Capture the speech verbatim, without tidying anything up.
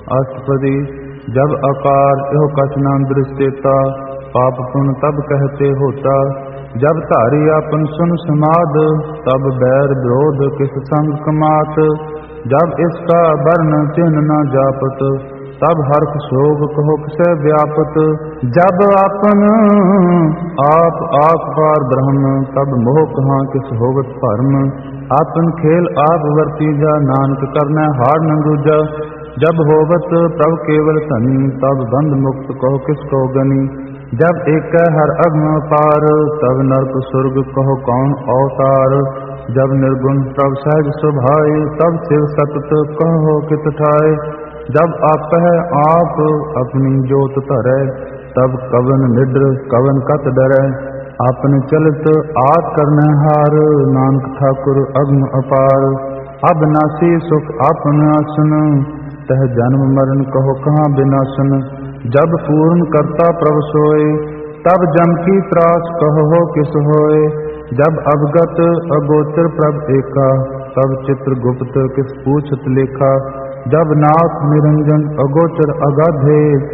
अष्टपदी। जब आकार एहो कछ नाम दृष्टेता, पाप पुण्य तब कहते होता। जब धारी आपन सुन समाद, तब बैर विरोध किस संग कमात। जब इसका वर्ण चिन्ह न जापत, तब हर्ष शोभ कहो किसे व्यापत। जब आपन आप आप पार ब्रह्म, तब मोह कहाँ किस होवत भरम। आपन खेल आप वर्तीजा, नानक करना हार न दूजा। जब होवत तब केवल धनी, तब बंध मुक्त कहो किसको गनी। जब एक हर अग्न पार, तब नरक स्वर्ग कहो कौन अवतार। जब निर्गुण तब सहज सुभाए, तब शिव सतत कहो कित ठाए। जब आप है आप अपनी जोत धरै, तब कवन निद्र कवन कत डरै। आपने चलित आत करने हार, नानक ठाकुर अग्न अपार। अबनासी सुख आपन आसन, तह जन्म मरण कहो कहाँ विनाशन। जब पूर्ण करता प्रभ सोए, तब जम की त्रास कहो किस होए। जब अवगत अगोचर प्रभ एका, तब चित्र गुप्त किस पूछत लेखा। जब नाथ निरंजन अगोचर अगाधे,